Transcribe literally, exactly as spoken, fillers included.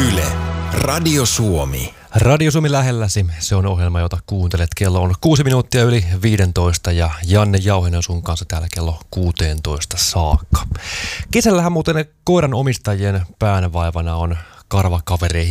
Yle, Radio Suomi. Radio Suomi lähelläsi, se on ohjelma, jota kuuntelet. Kello on kuusi minuuttia yli viisitoista ja Janne Jauhinen sun kanssa täällä kello kuusitoista saakka. Kesällähän muuten koiran omistajien päänvaivana on karvakavereihin